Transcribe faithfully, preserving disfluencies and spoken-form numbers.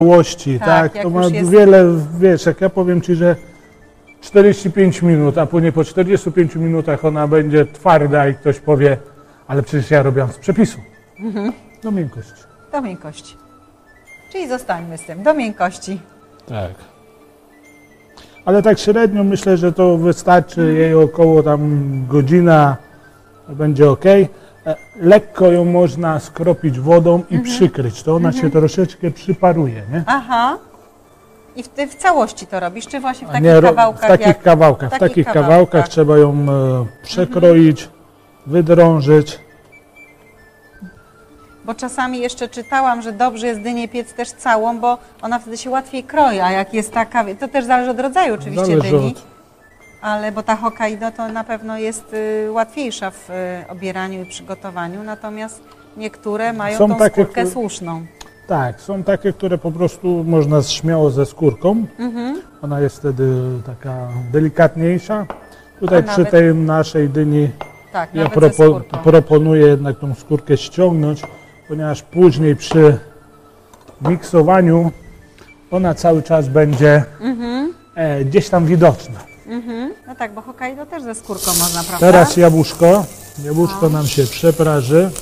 całości, tak, Tak, to jak ma już jest- wiele, wiesz, jak ja powiem Ci, że czterdzieści pięć minut, a później po czterdziestu pięciu minutach ona będzie twarda i ktoś powie, ale przecież ja robiłam z przepisu. Mhm. Do miękkości. Do miękkości. Czyli zostańmy z tym, do miękkości. Tak. Ale tak średnio myślę, że to wystarczy jej około tam godzina, będzie ok. Lekko ją można skropić wodą i przykryć, to ona się troszeczkę przyparuje, nie? Aha. I w, ty w całości to robisz, czy właśnie w A takich nie, ro- kawałkach? w takich jak... kawałkach, w takich takich kawałkach, kawałkach tak. trzeba ją e, przekroić, wydrążyć. Bo czasami jeszcze czytałam, że dobrze jest dynię piec też całą, bo ona wtedy się łatwiej kroi, a jak jest taka, to też zależy od rodzaju oczywiście Zależy dyni, od- ale bo ta Hokkaido to na pewno jest y, łatwiejsza w y, obieraniu i przygotowaniu, natomiast niektóre mają Są tą takie, skórkę które- słuszną. Tak, są takie, które po prostu można śmiało ze skórką. Mhm. Ona jest wtedy taka delikatniejsza. Tutaj A przy nawet- tej naszej dyni Tak, ja nawet ze propo, skórką. proponuję jednak tą skórkę ściągnąć, ponieważ później przy miksowaniu ona cały czas będzie Mhm. e, gdzieś tam widoczna. Mhm. No tak, bo Hokkaido też ze skórką można, prawda? Teraz jabłuszko. Jabłuszko nam się przepraży.